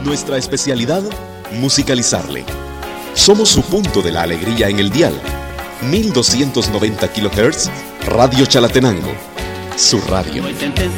Nuestra especialidad, musicalizarle. Somos su punto de la alegría en el dial. 1290 kHz, Radio Chalatenango. Su radio.